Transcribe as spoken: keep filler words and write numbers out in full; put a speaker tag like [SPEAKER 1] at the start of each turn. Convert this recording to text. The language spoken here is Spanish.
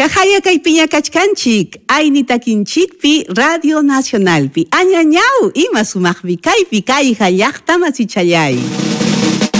[SPEAKER 1] Yahaya kay piña kachkanchik, aynita kinchikpi Radio Nacionalpi. Añañaw ima sumaqpi kaypi kayqa llaqta masichallay.